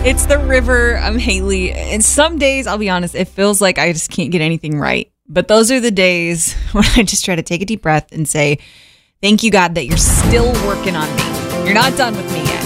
It's the river. I'm Haley. And some days, I'll be honest, it feels like I just can't get anything right. But those are the days when I just try to take a deep breath and say, thank you, God, that you're still working on me. You're not done with me yet.